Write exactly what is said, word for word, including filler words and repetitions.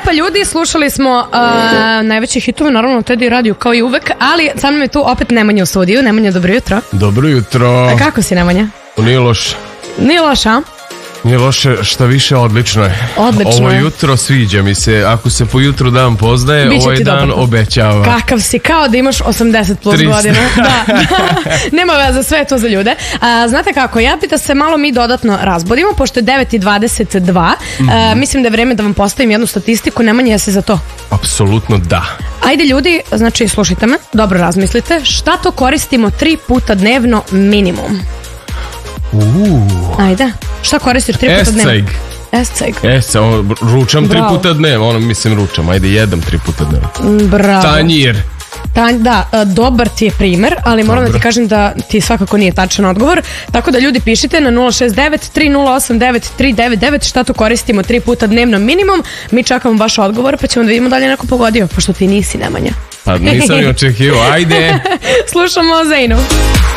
Lepa ljudi, slušali smo uh, najveće hitove, naravno, Teddy radio kao i uvek, ali sa mnom je tu opet Nemanja u studiju. Nemanja, dobro jutro. Dobro jutro. A kako si, Nemanja? Nije loše. Nije loše, a? Nije loše, šta više, odlično je. Odlično Ovo je. jutro sviđa mi se. Ako se po jutru dan poznaje, Biće ovaj ti dan dobro. obećava. Kakav si, kao da imaš osamdeset plus trista godina. Da, da. Nema veze, sve je to za ljude. A, znate kako, ja bi da se malo mi dodatno razbudimo, pošto je devet i dvadeset dva. Mm-hmm. A, mislim da je vreme da vam postavim jednu statistiku. Nemanja, jesi za to? Apsolutno da. Ajde ljudi, znači slušajte me, dobro razmislite, šta to koristimo tri puta dnevno minimum? Uuu. Ajde, šta koristiš tri puta dnevno? Escejg. Escejg. Escejg, ručam tri Bravo. puta dnevno, ono mislim ručam, ajde jedem tri puta dnevno. Bravo. Tanjir. Tanj, da, e, dobar ti je primer, ali moram Dobro. da ti kažem da ti svakako nije tačan odgovor. Tako da ljudi pišite na nula šest devet tri nula osam devet tri devet devet šta to koristimo tri puta dnevno minimum. Mi čekamo vaš odgovor pa ćemo da vidimo da li je neko pogodio, pošto ti nisi, Nemanja. Pa nisam ni očekivao, ajde. Slušamo o Zainu.